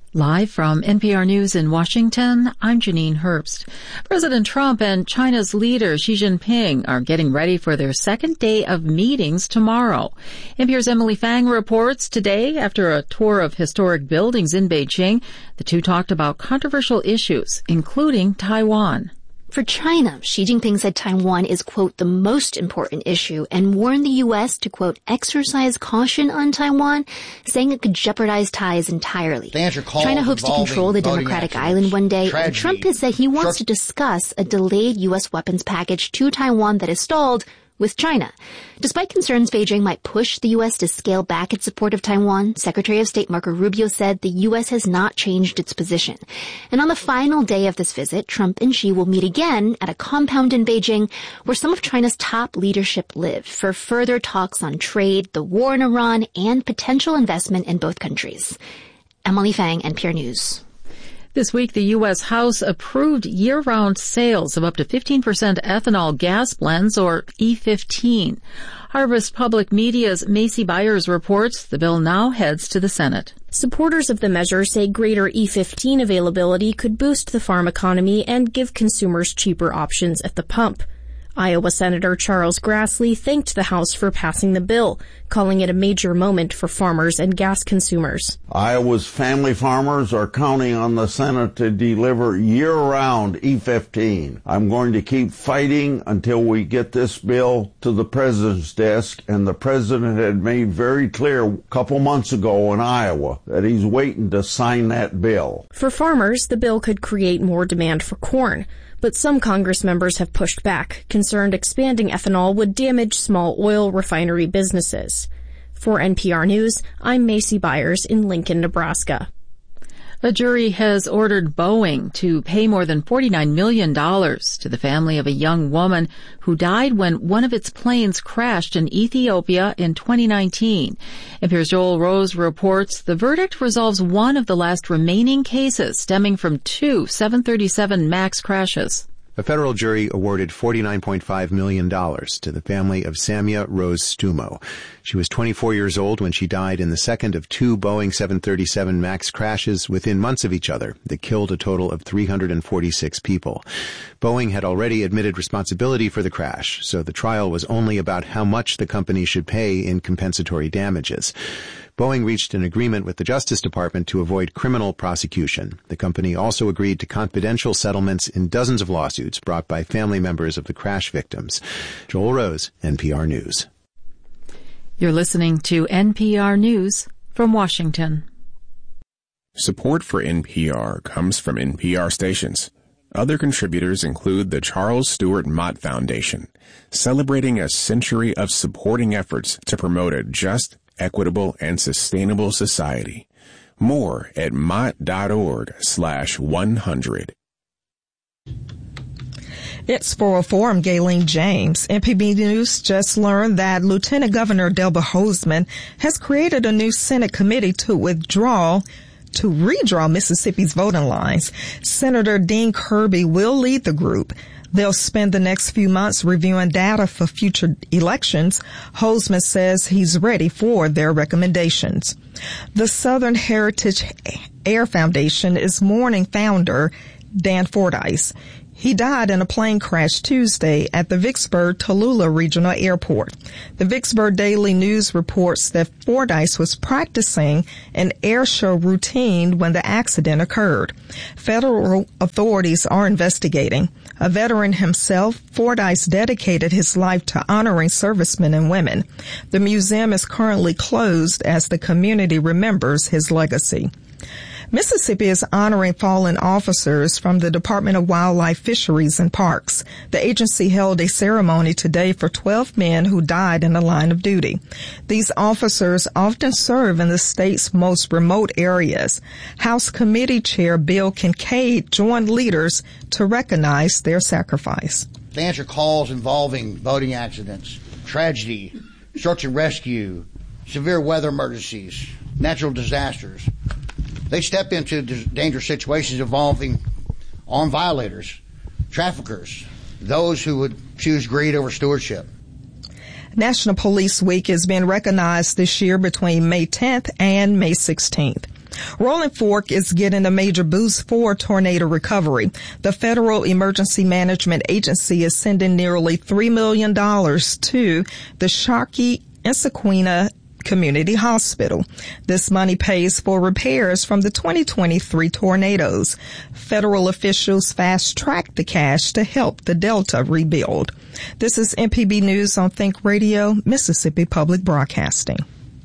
Live from NPR News in Washington, I'm Janine Herbst. President Trump and China's leader Xi Jinping are getting ready for their second day of meetings tomorrow. NPR's Emily Fang reports today, after a tour of historic buildings in Beijing, the two talked about controversial issues, including Taiwan. For China, Xi Jinping said Taiwan is, quote, the most important issue and warned the U.S. to, quote, exercise caution on Taiwan, saying it could jeopardize ties entirely. China hopes to control the democratic island one day, and Trump has said he wants to discuss a delayed U.S. weapons package to Taiwan that is stalled with China. Despite concerns Beijing might push the U.S. to scale back its support of Taiwan, Secretary of State Marco Rubio said the U.S. has not changed its position. And on the final day of this visit, Trump and Xi will meet again at a compound in Beijing where some of China's top leadership live for further talks on trade, the war in Iran, and potential investment in both countries. Emily Fang, NPR News. This week, the U.S. House approved year-round sales of up to 15% ethanol gas blends, or E15. Harvest Public Media's Macy Byers reports the bill now heads to the Senate. Supporters of the measure say greater E15 availability could boost the farm economy and give consumers cheaper options at the pump. Iowa Senator Charles Grassley thanked the House for passing the bill, calling it a major moment for farmers and gas consumers. Iowa's family farmers are counting on the Senate to deliver year-round E15. I'm going to keep fighting until we get this bill to the president's desk, and the president had made very clear a couple months ago in Iowa that he's waiting to sign that bill. For farmers, the bill could create more demand for corn. But some Congress members have pushed back, concerned expanding ethanol would damage small oil refinery businesses. For NPR News, I'm Macy Byers in Lincoln, Nebraska. A jury has ordered Boeing to pay more than $49 million to the family of a young woman who died when one of its planes crashed in Ethiopia in 2019. NPR's Joel Rose reports the verdict resolves one of the last remaining cases stemming from two 737 MAX crashes. A federal jury awarded $49.5 million to the family of Samia Rose Stumo. She was 24 years old when she died in the second of two Boeing 737 MAX crashes within months of each other that killed a total of 346 people. Boeing had already admitted responsibility for the crash, so the trial was only about how much the company should pay in compensatory damages. Boeing reached an agreement with the Justice Department to avoid criminal prosecution. The company also agreed to confidential settlements in dozens of lawsuits brought by family members of the crash victims. Joel Rose, NPR News. You're listening to NPR News from Washington. Support for NPR comes from NPR stations. Other contributors include the Charles Stewart Mott Foundation, celebrating a century of supporting efforts to promote a just, equitable, and sustainable society. More at mott.org/100. It's 4:04. I'm Gayleen James. MPB News just learned that Lieutenant Governor Delbert Hosemann has created a new Senate committee to redraw Mississippi's voting lines. Senator Dean Kirby will lead the group. They'll spend the next few months reviewing data for future elections. Hosemann says he's ready for their recommendations. The Southern Heritage Air Foundation is mourning founder Dan Fordyce. He died in a plane crash Tuesday at the Vicksburg-Tallulah Regional Airport. The Vicksburg Daily News reports that Fordyce was practicing an air show routine when the accident occurred. Federal authorities are investigating. A veteran himself, Fordyce dedicated his life to honoring servicemen and women. The museum is currently closed as the community remembers his legacy. Mississippi is honoring fallen officers from the Department of Wildlife, Fisheries, and Parks. The agency held a ceremony today for 12 men who died in the line of duty. These officers often serve in the state's most remote areas. House Committee Chair Bill Kincaid joined leaders to recognize their sacrifice. To answer calls involving boating accidents, tragedy, search and rescue, severe weather emergencies, natural disasters, they step into dangerous situations involving armed violators, traffickers, those who would choose greed over stewardship. National Police Week is being recognized this year between May 10th and May 16th. Rolling Fork is getting a major boost for tornado recovery. The Federal Emergency Management Agency is sending nearly $3 million to the Sharkey and Sequina Community Hospital. This money pays for repairs from the 2023 tornadoes. Federal officials fast-tracked the cash to help the Delta rebuild. This is MPB News on Think Radio, Mississippi Public Broadcasting.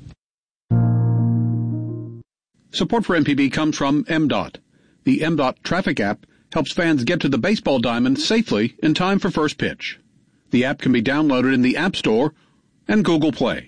Support for MPB comes from MDOT. The MDOT traffic app helps fans get to the baseball diamond safely in time for first pitch. The app can be downloaded in the App Store and Google Play.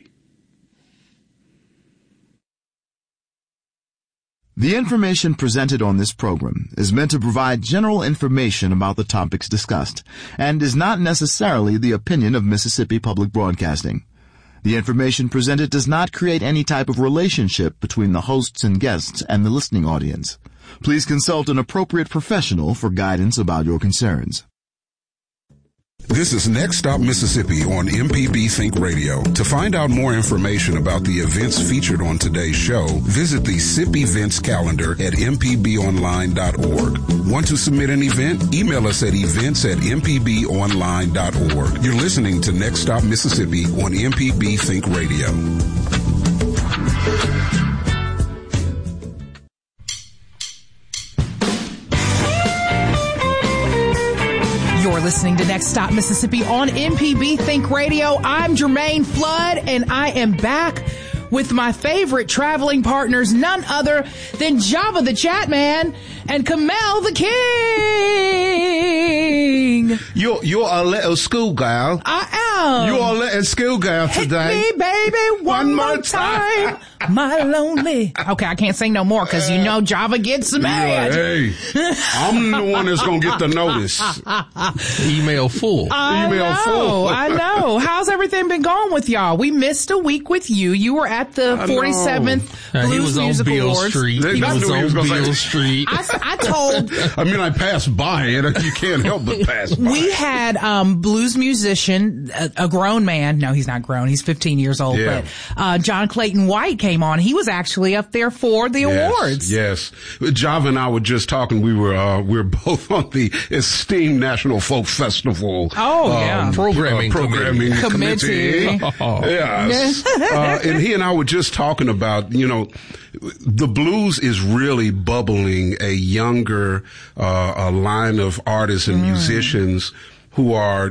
The information presented on this program is meant to provide general information about the topics discussed and is not necessarily the opinion of Mississippi Public Broadcasting. The information presented does not create any type of relationship between the hosts and guests and the listening audience. Please consult an appropriate professional for guidance about your concerns. This is Next Stop Mississippi on MPB Think Radio. To find out more information about the events featured on today's show, visit the SIP events calendar at mpbonline.org. Want to submit an event? Email us at events@mpbonline.org. You're listening to Next Stop Mississippi on MPB Think Radio. You're listening to Next Stop Mississippi on MPB Think Radio. I'm Jermaine Flood, and I am back with my favorite traveling partners, none other than Java the Chatman and Kamel the King. You're a little schoolgirl. I am. You're a little schoolgirl today. Hit me, baby, one more time. My lonely. Okay, I can't sing no more because you know Java gets mad. Hey, I'm the one that's going to get the notice. Email full. I know. How's everything been going with y'all? We missed a week with you. You were at the 47th Blues Music Awards. He was on Beale Street. I passed by it. You can't help but pass by. We had blues musician, a grown man. No, he's not grown. He's 15 years old. Yeah. But John Clayton White came on. He was actually up there for the awards. Yes. Java and I were just talking. We were both on the esteemed National Folk Festival. Programming committee. Yes. And he and I were just talking about, the blues is really bubbling a younger a line of artists and musicians who are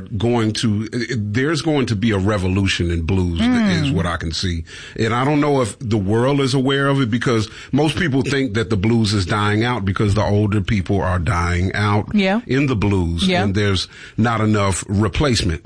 there's going to be a revolution in blues is what I can see. And I don't know if the world is aware of it because most people think that the blues is dying out because the older people are dying out in the blues and there's not enough replacement.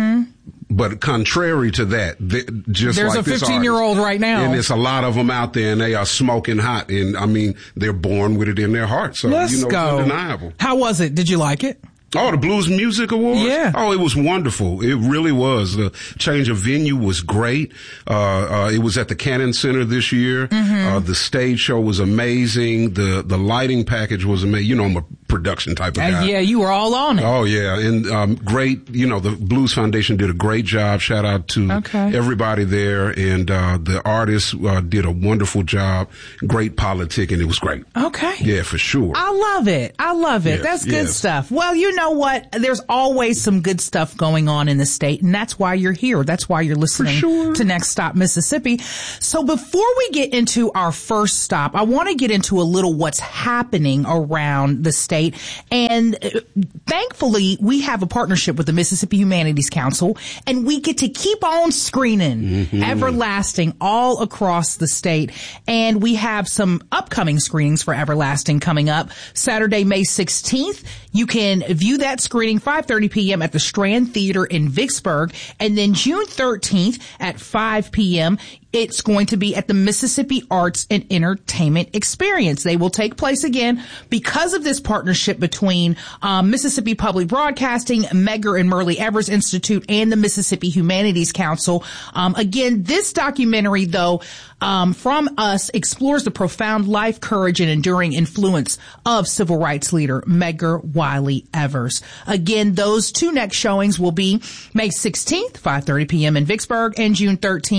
But contrary to that, there's like a 15-year-old right now. And there's a lot of them out there and they are smoking hot. And they're born with it in their heart. So, Let's go. It's undeniable. How was it? Did you like it? Oh, the Blues Music Awards? Yeah. Oh, it was wonderful. It really was. The change of venue was great. It was at the Cannon Center this year. The stage show was amazing. The lighting package was amazing. I'm a production type of guy. Yeah, you were all on it. Oh, yeah. And, great. The Blues Foundation did a great job. Shout out to everybody there. And, the artists, did a wonderful job. Great politicking. It was great. Okay. Yeah, for sure. I love it. Yes, that's good stuff. Well, you know what? There's always some good stuff going on in the state, and that's why you're here. That's why you're listening to Next Stop Mississippi. So before we get into our first stop, I want to get into a little what's happening around the state. And thankfully, we have a partnership with the Mississippi Humanities Council, and we get to keep on screening Everlasting all across the state. And we have some upcoming screenings for Everlasting coming up. Saturday, May 16th, you can view that screening 5:30 p.m. at the Strand Theater in Vicksburg. And then June 13th at 5 p.m., it's going to be at the Mississippi Arts and Entertainment Experience. They will take place again because of this partnership between Mississippi Public Broadcasting, Medgar and Murley Evers Institute, and the Mississippi Humanities Council. Again, this documentary, though, from us explores the profound life, courage, and enduring influence of civil rights leader Medgar Wiley Evers. Again, those two next showings will be May 16th, 5:30 p.m. in Vicksburg, and June 13th,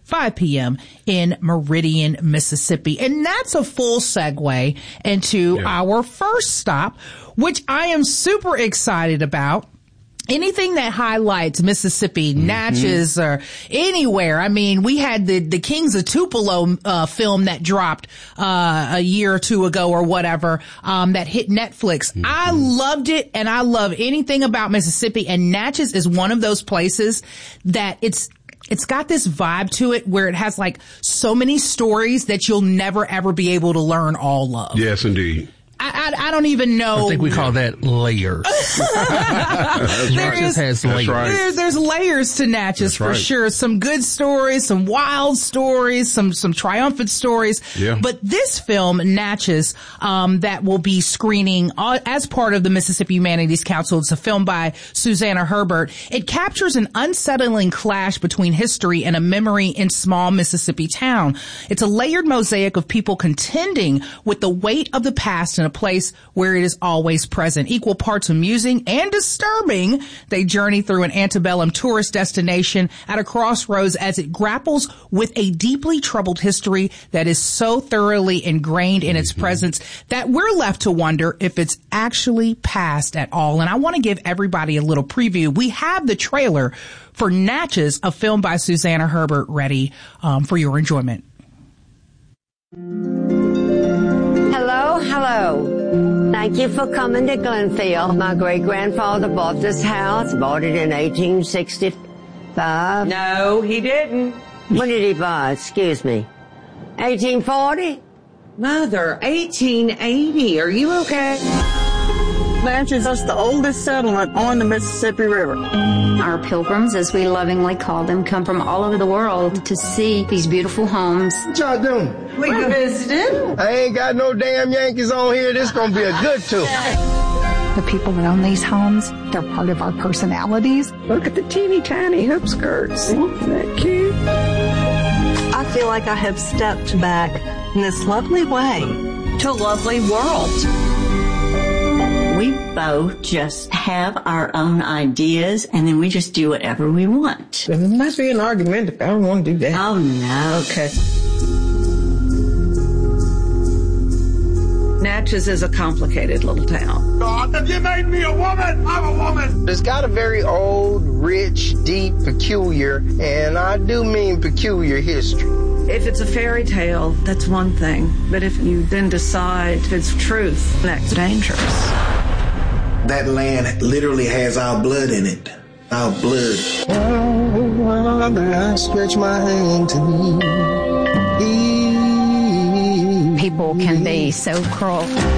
5 p.m. in Meridian, Mississippi. And that's a full segue into our first stop, which I am super excited about. Anything that highlights Mississippi, Natchez, or anywhere. I mean, we had the Kings of Tupelo film that dropped a year or two ago or whatever, that hit Netflix. I loved it, and I love anything about Mississippi, and Natchez is one of those places that it's got this vibe to it where it has like so many stories that you'll never ever be able to learn all of. Yes, indeed. I don't even know. I think we call that layers. Natchez has layers. Right. There's layers to Natchez for sure. Some good stories, some wild stories, some triumphant stories. Yeah. But this film, Natchez, that will be screening as part of the Mississippi Humanities Council. It's a film by Susanna Herbert. It captures an unsettling clash between history and a memory in small Mississippi town. It's a layered mosaic of people contending with the weight of the past in a place where it is always present. Equal parts amusing and disturbing, they journey through an antebellum tourist destination at a crossroads as it grapples with a deeply troubled history that is so thoroughly ingrained in its presence that we're left to wonder if it's actually past at all. And I want to give everybody a little preview. We have the trailer for Natchez, a film by Susanna Herbert, ready for your enjoyment. Hello. Thank you for coming to Glenfield. My great-grandfather bought this house, bought it in 1865. No, he didn't. When did he buy it? Excuse me. 1840? Mother, 1880. Are you okay? Natchez is the oldest settlement on the Mississippi River. Our pilgrims, as we lovingly call them, come from all over the world to see these beautiful homes. What y'all doing? We're visiting. I ain't got no damn Yankees on here. This gonna be a good tour. The people that own these homes, they're part of our personalities. Look at the teeny tiny hoop skirts. Isn't that cute? I feel like I have stepped back in this lovely way to a lovely world. We both just have our own ideas, and then we just do whatever we want. There must be an argument if I don't want to do that. Oh, no. Okay. Natchez is a complicated little town. God, if you made me a woman, I'm a woman. It's got a very old, rich, deep, peculiar, and I do mean peculiar history. If it's a fairy tale, that's one thing. But if you then decide it's truth, that's dangerous. That land literally has our blood in it. Our blood. Oh, I stretch my hand to me. People can be so cruel.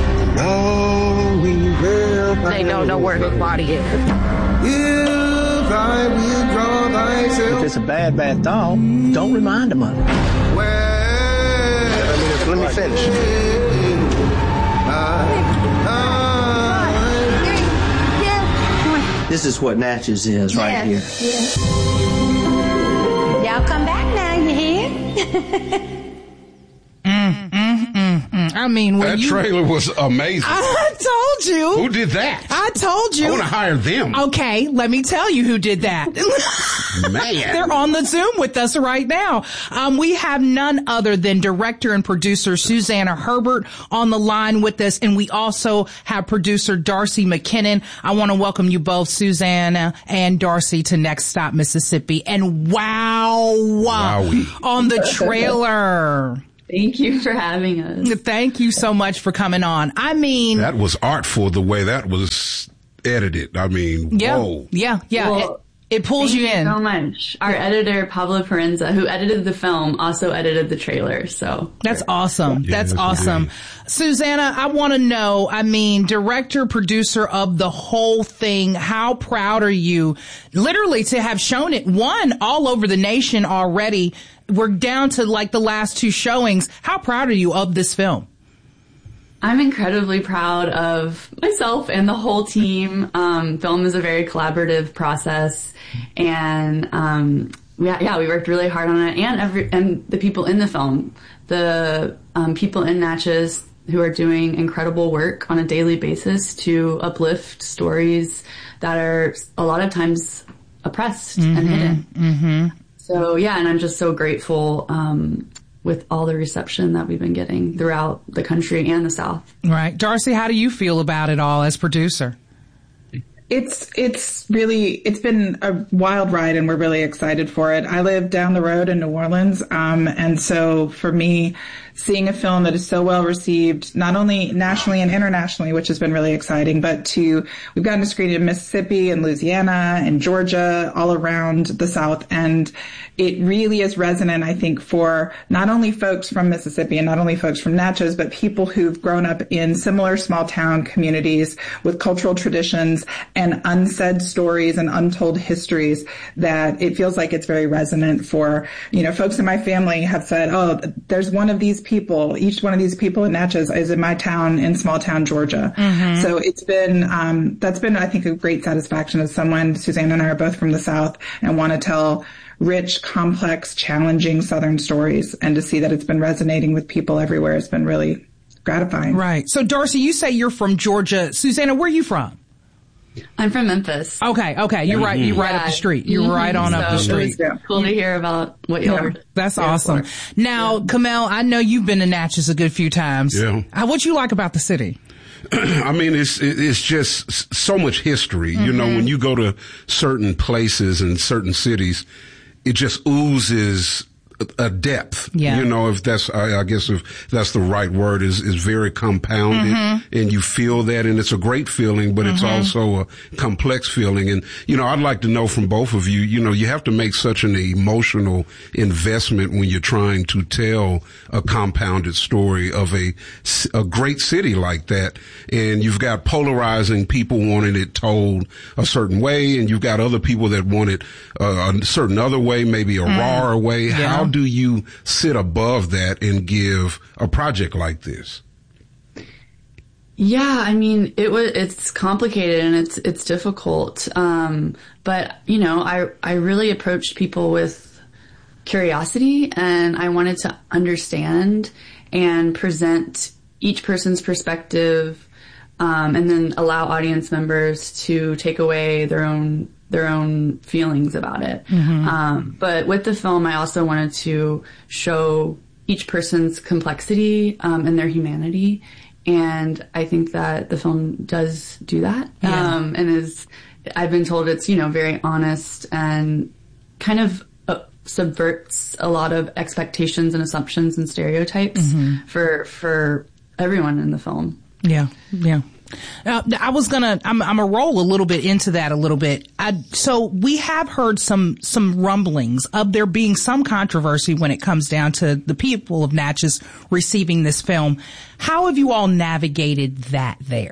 They don't know where his body is. If I will draw thyself. If it's a bad thought, don't remind them of it. Let me finish. This is what Natchez is right here. Yes. Y'all come back now, you hear? I mean, when that trailer was amazing. I told you. Who did that? I told you. I want to hire them. Okay, let me tell you who did that. Man. They're on the Zoom with us right now. We have none other than director and producer Susanna Herbert on the line with us, and we also have producer Darcy McKinnon. I want to welcome you both, Susanna and Darcy, to Next Stop Mississippi. And Wowie on the trailer. Thank you for having us. Thank you so much for coming on. I mean, that was artful the way that was edited. I mean, whoa. Yeah. Well, it pulls you in. So much. Our editor, Pablo Parenza, who edited the film, also edited the trailer. So that's awesome. That's awesome. Susanna, I want to know, I mean, director, producer of the whole thing, how proud are you literally to have shown it, one, all over the nation already? We're down to like the last two showings. How proud are you of this film? I'm incredibly proud of myself and the whole team. Film is a very collaborative process, and we worked really hard on it. And the people in the film, the people in Natchez who are doing incredible work on a daily basis to uplift stories that are a lot of times oppressed and hidden. So, yeah, and I'm just so grateful with all the reception that we've been getting throughout the country and the South. Right. Darcy, how do you feel about it all as producer? It's been a wild ride, and we're really excited for it. I live down the road in New Orleans, and so for me, seeing a film that is so well received, not only nationally and internationally, which has been really exciting, but we've gotten to screen it in Mississippi and Louisiana and Georgia, all around the South, and it really is resonant, I think, for not only folks from Mississippi and not only folks from Natchez, but people who've grown up in similar small town communities with cultural traditions and unsaid stories and untold histories, that it feels like it's very resonant for, folks in my family have said, oh, there's one of these people, each one of these people in Natchez is in my town, in small town Georgia. Mm-hmm. So it's been, that's been, I think, a great satisfaction as someone, Suzanne and I are both from the South and want to tell rich, complex, challenging Southern stories, and to see that it's been resonating with people everywhere has been really gratifying. Right. So Darcy, you say you're from Georgia. Susanna, where are you from? I'm from Memphis. Okay. You're right. You're right up the street. You're right on up the street. Cool to hear about what you're. That's awesome. Now, Kamel, I know you've been to Natchez a good few times. Yeah. What you like about the city? I mean, it's just so much history. Mm-hmm. When you go to certain places and certain cities, it just oozes a depth. Yeah. If that's, I guess if that's the right word, is very compounded, and you feel that, and it's a great feeling, but it's also a complex feeling. And, I'd like to know from both of you, you have to make such an emotional investment when you're trying to tell a compounded story of a great city like that. And you've got polarizing people wanting it told a certain way, and you've got other people that want it a certain other way, maybe a rawer way. Yeah. How do you sit above that and give a project like this? Yeah, I mean, it's complicated and it's difficult. But I really approached people with curiosity, and I wanted to understand and present each person's perspective, and then allow audience members to take away their own feelings about it. Mm-hmm. But with the film, I also wanted to show each person's complexity, and their humanity. And I think that the film does do that. Yeah. And I've been told it's, very honest and kind of subverts a lot of expectations and assumptions and stereotypes for everyone in the film. Yeah. Yeah. I'm gonna roll a little bit into that a little bit. So we have heard some rumblings of there being some controversy when it comes down to the people of Natchez receiving this film. How have you all navigated that there?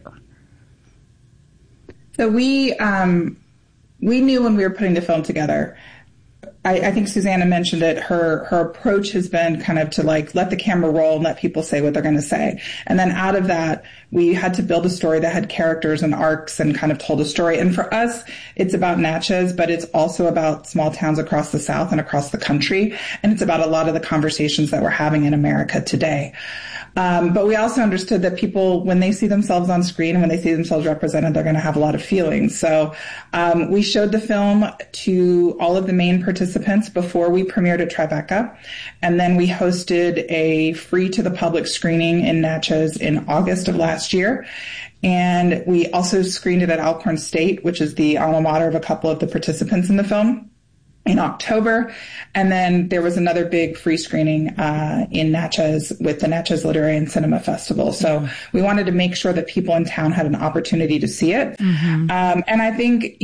So we knew when we were putting the film together. I think Susanna mentioned it. Her approach has been kind of to let the camera roll and let people say what they're going to say. And then out of that, we had to build a story that had characters and arcs and kind of told a story. And for us, it's about Natchez, but it's also about small towns across the South and across the country. And it's about a lot of the conversations that we're having in America today. But we also understood that people, when they see themselves on screen and when they see themselves represented, they're going to have a lot of feelings. So we showed the film to all of the main participants before we premiered at Tribeca. And then we hosted a free to the public screening in Natchez in August of last year. And we also screened it at Alcorn State, which is the alma mater of a couple of the participants in the film, in October. And then there was another big free screening in Natchez with the Natchez Literary and Cinema Festival. So we wanted to make sure that people in town had an opportunity to see it. Mm-hmm. And I think,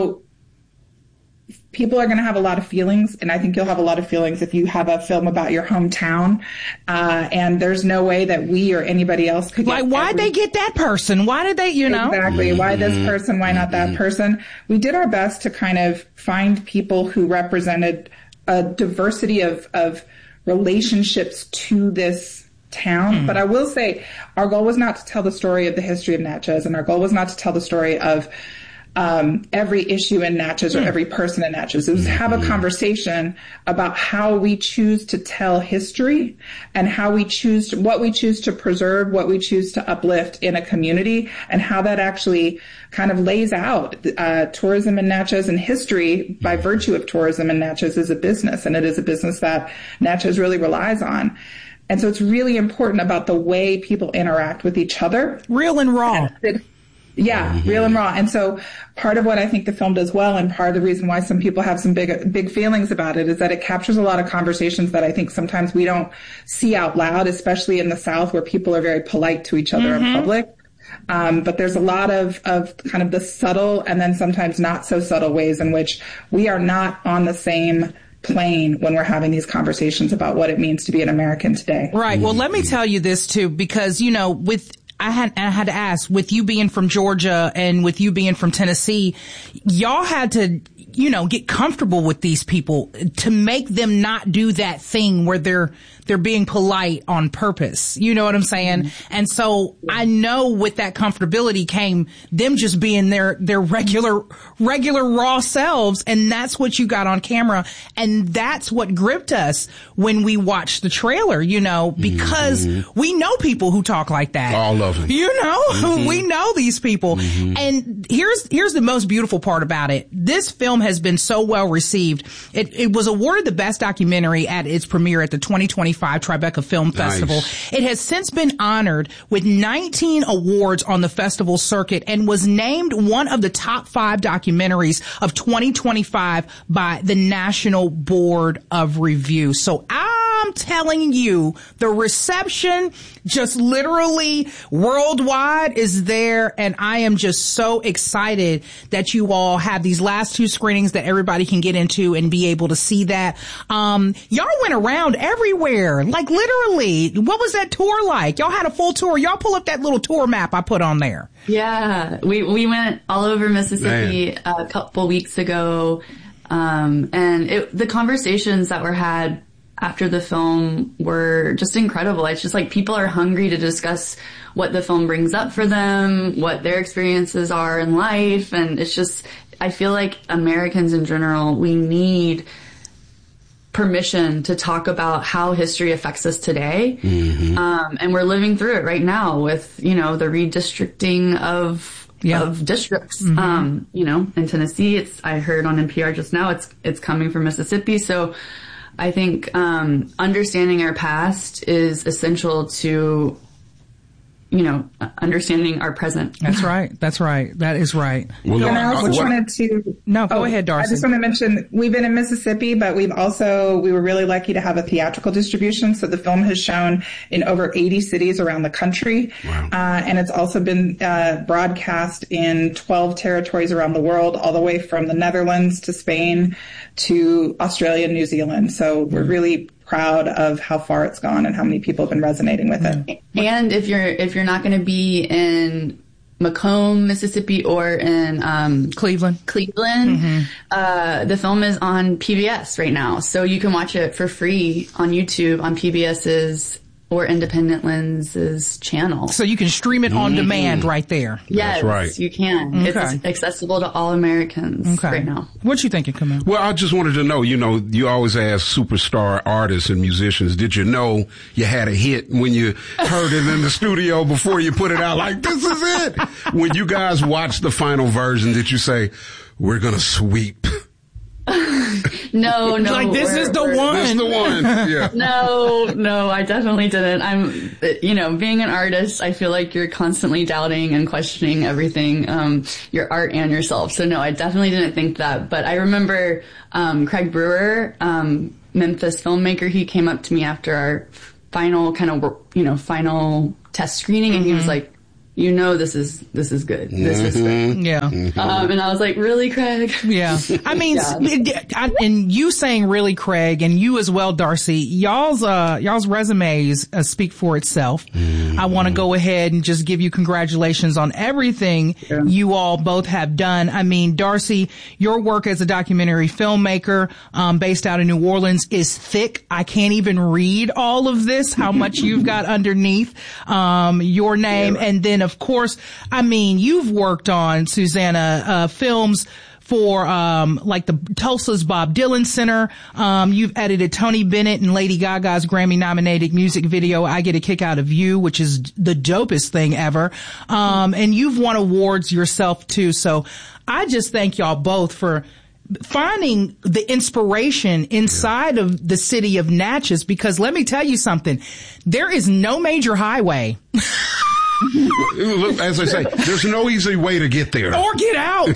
people are going to have a lot of feelings, and I think you'll have a lot of feelings if you have a film about your hometown. And there's no way that we or anybody else could get why'd they get that person? Why did they, Exactly. Why this person? Why not that person? We did our best to kind of find people who represented a diversity of relationships to this town. But I will say our goal was not to tell the story of the history of Natchez, and our goal was not to tell the story of every issue in Natchez or every person in Natchez. It was have a conversation about how we choose to tell history and how we choose to, what we choose to preserve, what we choose to uplift in a community, and how that actually kind of lays out tourism in Natchez, and history by virtue of tourism in Natchez is a business, and it is a business that Natchez really relies on. And so it's really important about the way people interact with each other. Real and raw. Yeah, real and raw. And so part of what I think the film does well, and part of the reason why some people have some big feelings about it, is that it captures a lot of conversations that I think sometimes we don't see out loud, especially in the South, where people are very polite to each other in public. But there's a lot of kind of the subtle and then sometimes not so subtle ways in which we are not on the same plane when we're having these conversations about what it means to be an American today. Right. Well, let me tell you this too, because, you know, I had to ask, with you being from Georgia and with you being from Tennessee, y'all had to, you know, get comfortable with these people to make them not do that thing where they're being polite on purpose. You know what I'm saying? And so I know with that comfortability came them just being their regular raw selves. And that's what you got on camera. And that's what gripped us when we watched the trailer, you know, because we know people who talk like that. All of them. You know, we know these people. And here's the most beautiful part about it. This film has been so well received. It was awarded the best documentary at its premiere at the 2025 Tribeca Film Festival. It has since been honored with 19 awards on the festival circuit and was named one of the top 5 documentaries of 2025 by the National Board of Review. So I'm telling you, the reception just literally worldwide is there, and I am just so excited that you all have these last 2 screenings that everybody can get into and be able to see that. Y'all went around everywhere, like literally. What was that tour like? Y'all had a full tour. Y'all pull up that little tour map I put on there. Yeah, we went all over Mississippi a couple weeks ago, and the conversations that were had after the film were just incredible. It's just like people are hungry to discuss what the film brings up for them, what their experiences are in life. And it's just, I feel like Americans in general, we need permission to talk about how history affects us today. And we're living through it right now with, you know, the redistricting of districts. You know, in Tennessee, I heard on NPR just now, it's coming from Mississippi. So I think understanding our past is essential to, you know, understanding our present. That's right. That's right. That is right. Well, and I also wanted to... No, go ahead, Darcy. I just want to mention, we've been in Mississippi, but we were really lucky to have a theatrical distribution. So the film has shown in over 80 cities around the country. Wow. And it's also been broadcast in 12 territories around the world, all the way from the Netherlands to Spain to Australia and New Zealand. So we're really proud of how far it's gone and how many people have been resonating with it. And if you're not going to be in Macomb, Mississippi, or in Cleveland, the film is on PBS right now, so you can watch it for free on YouTube on PBS's or Independent Lens's channel. So you can stream it on demand right there. Yes, that's right. You can. Okay. It's accessible to all Americans right now. What you thinking, Camille? Well, I just wanted to know, you know, you always ask superstar artists and musicians, did you know you had a hit when you heard it in the studio before you put it out? Like, this is it. When you guys watched the final version, did you say, we're going to sweep? No. Like, this is the one. This is the one. Yeah. No, I definitely didn't. You know, being an artist, I feel like you're constantly doubting and questioning everything, your art and yourself. So no, I definitely didn't think that. But I remember, Craig Brewer, Memphis filmmaker, he came up to me after our final final test screening, and he was like, you know, this is good. This is good. Yeah. And I was like, really, Craig? Yeah. I mean, and you saying really, Craig, and you as well, Darcy, y'all's resumes speak for itself. I want to go ahead and just give you congratulations on everything you all both have done. I mean, Darcy, your work as a documentary filmmaker, based out of New Orleans is thick. I can't even read all of this, how much you've got underneath, your name. And then, of course, I mean, you've worked on, Susanna, films for, like the Tulsa's Bob Dylan Center. You've edited Tony Bennett and Lady Gaga's Grammy-nominated music video, I Get a Kick Out of You, which is the dopest thing ever. And you've won awards yourself too. So I just thank y'all both for finding the inspiration inside of the city of Natchez, because let me tell you something, there is no major highway. Look, as I say, there's no easy way to get there. Or get out.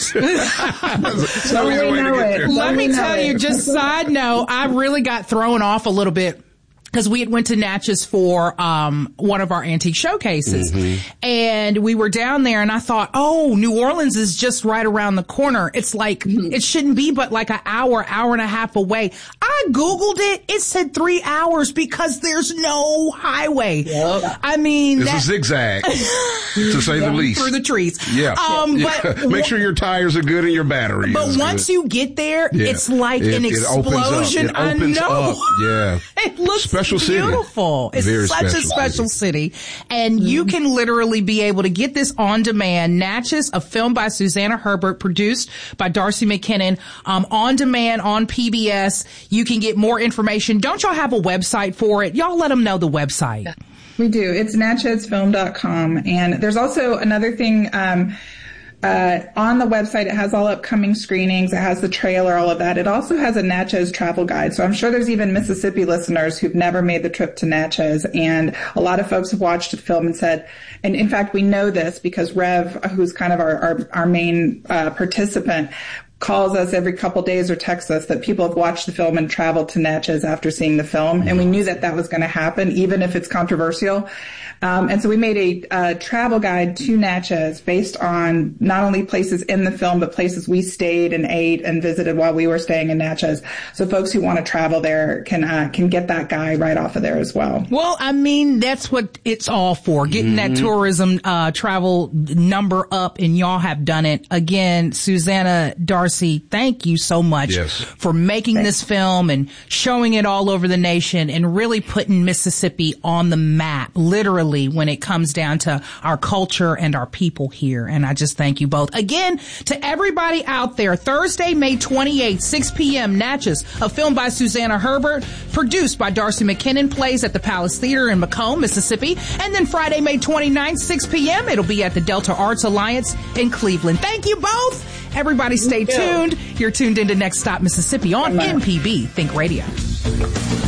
Let me tell you, just side note, I really got thrown off a little bit because we had went to Natchez for one of our antique showcases. And we were down there and I thought, oh, New Orleans is just right around the corner. It's like, it shouldn't be but like an hour and a half away. I Googled it. It said 3 hours because there's no highway. I mean, it's a zigzag, to say the least. Through the trees. But make sure your tires are good and your battery But is once good. you get there, it's like an explosion. It opens up. Yeah. It looks special beautiful. City. It's such a special city. And you can literally be able to get this on demand. Natchez, a film by Susanna Herbert, produced by Darcy McKinnon, on demand on PBS. You can get more information. Don't y'all have a website for it? Y'all let them know the website. We do. It's natchezfilm.com. And there's also another thing, on the website, it has all upcoming screenings. It has the trailer, all of that. It also has a Natchez travel guide. So I'm sure there's even Mississippi listeners who've never made the trip to Natchez. And a lot of folks have watched the film and said, and in fact, we know this because Rev, who's kind of our main participant, calls us every couple days or texts us that people have watched the film and traveled to Natchez after seeing the film. And we knew that was going to happen, even if it's controversial. And so we made a travel guide to Natchez based on not only places in the film, but places we stayed and ate and visited while we were staying in Natchez. So folks who want to travel there can get that guide right off of there as well. Well, I mean, that's what it's all for, getting that tourism travel number up, and y'all have done it. Again, Susanna, Darcy, thank you so much for making this film and showing it all over the nation and really putting Mississippi on the map, literally, when it comes down to our culture and our people here. And I just thank you both. Again, to everybody out there, Thursday, May 28th, 6 p.m., Natchez, a film by Susanna Herbert, produced by Darcy McKinnon, plays at the Palace Theater in Macomb, Mississippi. And then Friday, May 29th, 6 p.m., it'll be at the Delta Arts Alliance in Cleveland. Thank you both. Everybody stay tuned. You're tuned into Next Stop Mississippi on MPB Think Radio.